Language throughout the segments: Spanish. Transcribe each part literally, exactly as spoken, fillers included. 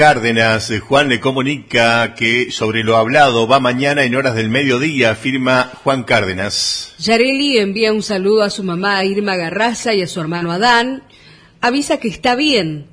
Cárdenas, Juan le comunica que sobre lo hablado va mañana en horas del mediodía, firma Juan Cárdenas. Yareli envía un saludo a su mamá Irma Garraza y a su hermano Adán, avisa que está bien,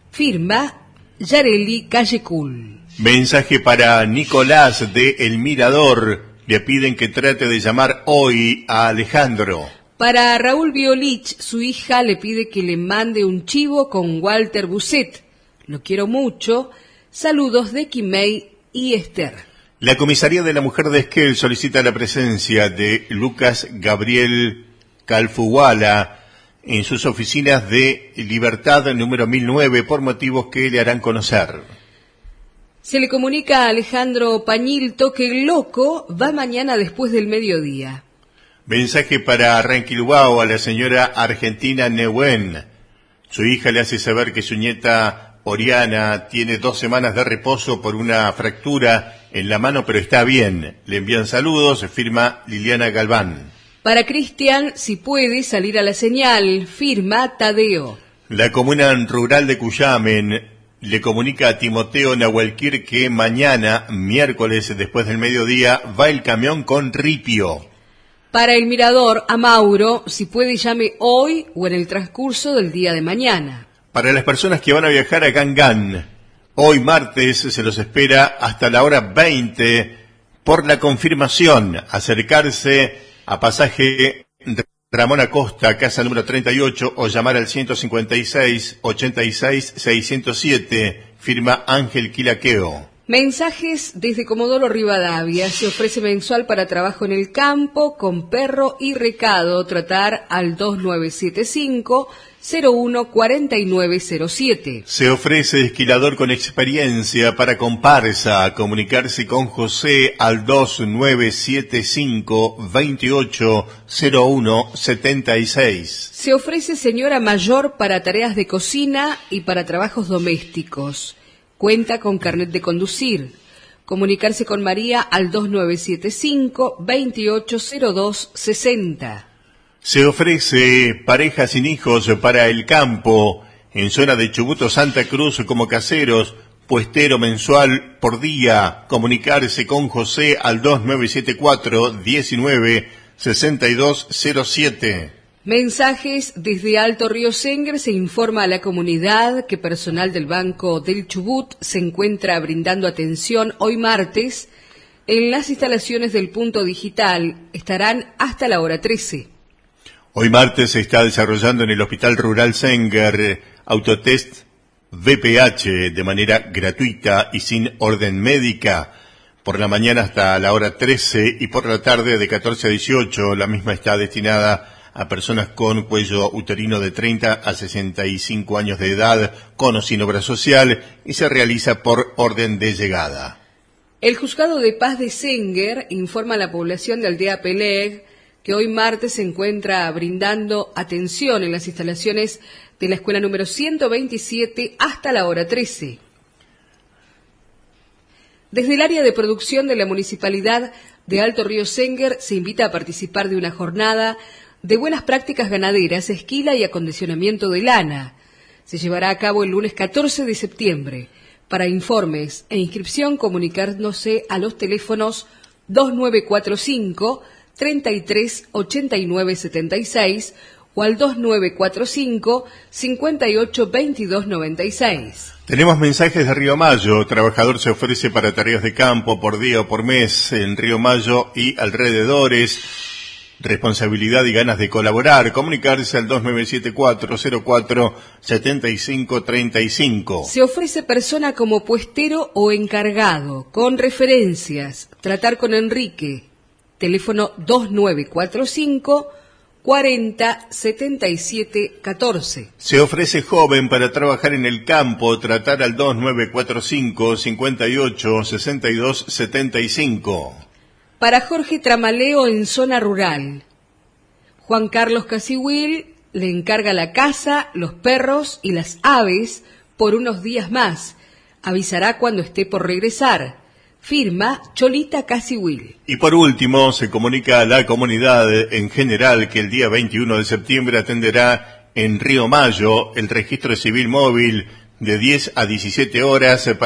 firma Yareli Callecul. Mensaje para Nicolás de El Mirador, le piden que trate de llamar hoy a Alejandro. Para Raúl Biolich, su hija le pide que le mande un chivo con Walter Buset. Lo quiero mucho. Saludos de Quimei y Esther. La Comisaría de la Mujer de Esquel solicita la presencia de Lucas Gabriel Calfuguala en sus oficinas de Libertad número mil nueve por motivos que le harán conocer. Se le comunica a Alejandro Pañilto que el loco va mañana después del mediodía. Mensaje para Ranquilubao a la señora Argentina Neuwen. Su hija le hace saber que su nieta Oriana tiene dos semanas de reposo por una fractura en la mano, pero está bien. Le envían saludos, firma Liliana Galván. Para Cristian, si puede salir a la señal, firma Tadeo. La comuna rural de Cuyamen le comunica a Timoteo Nahuelquir que mañana, miércoles después del mediodía, va el camión con ripio. Para el Mirador, a Mauro, si puede llame hoy o en el transcurso del día de mañana. Para las personas que van a viajar a Gangán, hoy martes se los espera hasta la hora veinte por la confirmación. Acercarse a pasaje Ramón Acosta, casa número treinta y ocho, o llamar al ciento cincuenta y seis, ochenta y seis, seiscientos siete, firma Ángel Quilaqueo. Mensajes desde Comodoro Rivadavia. Se ofrece mensual para trabajo en el campo, con perro y recado. Tratar al dos nueve siete cinco, cero uno cuatro nueve cero siete. Se ofrece esquilador con experiencia para comparsa. Comunicarse con José al dos nueve siete cinco, veintiocho, cero uno setenta y seis. Se ofrece señora mayor para tareas de cocina y para trabajos domésticos. Cuenta con carnet de conducir. Comunicarse con María al dos nueve siete cinco, veintiocho, cero dos sesenta. Se ofrece pareja sin hijos para el campo, en zona de Chubuto Santa Cruz como caseros, puestero mensual por día. Comunicarse con José al dos nueve siete cuatro, diecinueve, sesenta y dos cero siete. Mensajes desde Alto Río Sengre. Se informa a la comunidad que personal del Banco del Chubut se encuentra brindando atención hoy martes en las instalaciones del punto digital. Estarán hasta la hora trece. Hoy martes se está desarrollando en el Hospital Rural Senger autotest V P H de manera gratuita y sin orden médica. Por la mañana hasta la hora trece y por la tarde de catorce a dieciocho. La misma está destinada a personas con cuello uterino de treinta a sesenta y cinco años de edad, con o sin obra social, y se realiza por orden de llegada. El Juzgado de Paz de Senger informa a la población de Aldea Peleg que hoy martes se encuentra brindando atención en las instalaciones de la escuela número ciento veintisiete hasta la hora trece. Desde el área de producción de la Municipalidad de Alto Río Senger se invita a participar de una jornada de buenas prácticas ganaderas, esquila y acondicionamiento de lana. Se llevará a cabo el lunes catorce de septiembre. Para informes e inscripción, comunicándose a los teléfonos dos nueve cuatro cinco, treinta y tres, ochenta y nueve setenta y seis o al dos nueve cuatro cinco, cincuenta y ocho, veintidós noventa y seis. Tenemos mensajes de Río Mayo. Trabajador se ofrece para tareas de campo por día o por mes en Río Mayo y alrededores. Responsabilidad y ganas de colaborar. Comunicarse al dos nueve siete cuatro, cero cuatro, setenta y cinco treinta y cinco. Se ofrece persona como puestero o encargado, con referencias. Tratar con Enrique. Teléfono dos nueve cuatro cinco, cuarenta, setenta y siete, catorce. Se ofrece joven para trabajar en el campo. Tratar al dos nueve cuatro cinco, cincuenta y ocho, sesenta y dos setenta y cinco. Para Jorge Tramaleo en zona rural. Juan Carlos Casihuil le encarga la casa, los perros y las aves por unos días más. Avisará cuando esté por regresar. Firma Cholita Casihuil. Y por último, se comunica a la comunidad en general que el día veintiuno de septiembre atenderá en Río Mayo el registro civil móvil de diez a diecisiete horas para